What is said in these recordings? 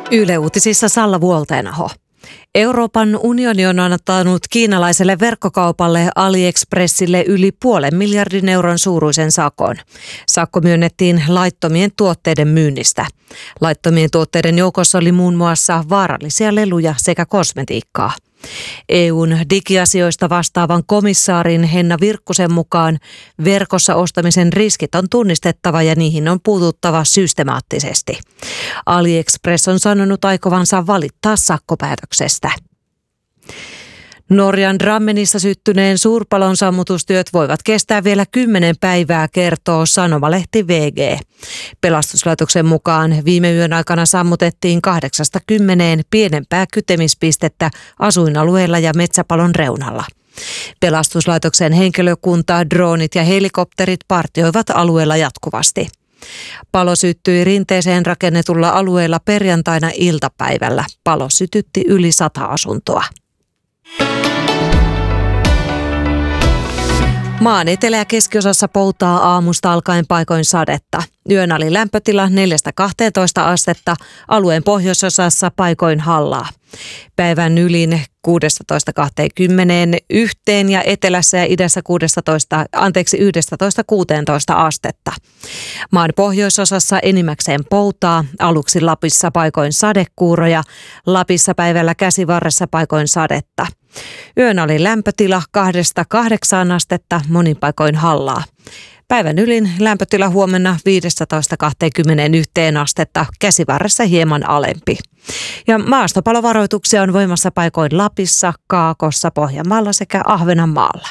Yle Uutisissa Salla Vuolteenaho. Euroopan unioni on antanut kiinalaiselle verkkokaupalle AliExpressille yli 500 miljardin euron suuruisen sakon. Sakko myönnettiin laittomien tuotteiden myynnistä. Laittomien tuotteiden joukossa oli muun muassa vaarallisia leluja sekä kosmetiikkaa. EUn digiasioista vastaavan komissaarin Henna Virkkusen mukaan verkossa ostamisen riskit on tunnistettava ja niihin on puututtava systemaattisesti. AliExpress on sanonut aikovansa valittaa sakkopäätöksestä. Norjan Drammenissa syttyneen suurpalon sammutustyöt voivat kestää vielä 10 päivää, kertoo sanomalehti VG. Pelastuslaitoksen mukaan viime yön aikana sammutettiin 8-10 pienempää kytemispistettä asuinalueella ja metsäpalon reunalla. Pelastuslaitoksen henkilökunta, droonit ja helikopterit partioivat alueella jatkuvasti. Palo syttyi rinteeseen rakennetulla alueella perjantaina iltapäivällä. Palo sytytti yli 100 asuntoa. Maan etelä- ja keskiosassa poutaa aamusta alkaen paikoin sadetta. Yön ali lämpötila 4-12 astetta, alueen pohjoisosassa paikoin hallaa. Päivän ylin 16-21 ja etelässä ja idässä 11-16 astetta. Maan pohjoisosassa enimmäkseen poutaa, aluksi Lapissa paikoin sadekuuroja, Lapissa päivällä Käsivarressa paikoin sadetta. Yön oli lämpötila 2-8 astetta, monin paikoin hallaa. Päivän ylin lämpötila huomenna 15-21 astetta, Käsivarressa hieman alempi. Ja maastopalovaroituksia on voimassa paikoin Lapissa, Kaakossa, Pohjanmaalla sekä Ahvenanmaalla.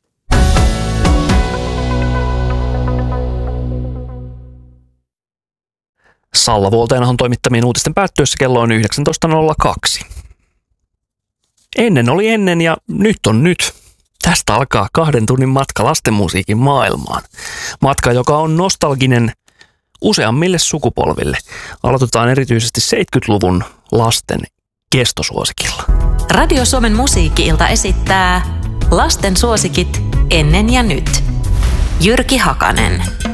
Salla Vuolteenahon toimittamien uutisten päättyessä kello on 19.02. Ennen oli ennen ja nyt on nyt. Tästä alkaa 2 tunnin matka lastenmusiikin maailmaan. Matka, joka on nostalginen useammille sukupolville. Aloitetaan erityisesti 70-luvun lasten kestosuosikilla. Radio Suomen musiikki-ilta esittää lasten suosikit ennen ja nyt. Jyrki Hakanen.